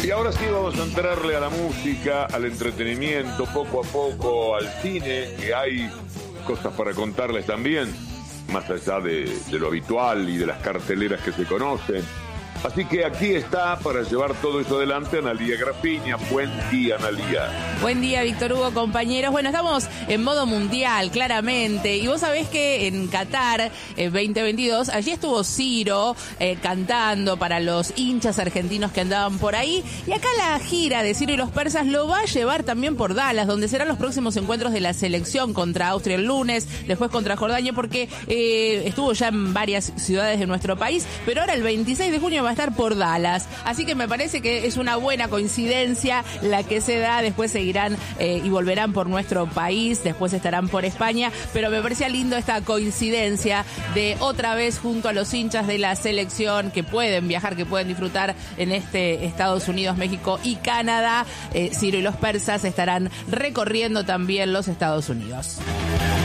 Y ahora sí vamos a entrarle a la música, al entretenimiento, poco a poco al cine, que hay cosas para contarles también, más allá de lo habitual y de las carteleras que se conocen. Así que aquí está para llevar todo eso adelante Analía Grapiña. Buen día, Analía. Buen día, Víctor Hugo, compañeros. Bueno, estamos en modo mundial, claramente. Y vos sabés que en Qatar 2022, allí estuvo Ciro cantando para los hinchas argentinos que andaban por ahí. Y acá la gira de Ciro y los persas lo va a llevar también por Dallas, donde serán los próximos encuentros de la selección contra Austria el lunes, después contra Jordania, porque estuvo ya en varias ciudades de nuestro país, pero ahora el 26 de junio va a estar por Dallas, así que me parece que es una buena coincidencia la que se da. Después seguirán y volverán por nuestro país, después estarán por España, pero me parecía lindo esta coincidencia de otra vez junto a los hinchas de la selección que pueden viajar, que pueden disfrutar en Estados Unidos, México y Canadá. Ciro y los persas estarán recorriendo también los Estados Unidos.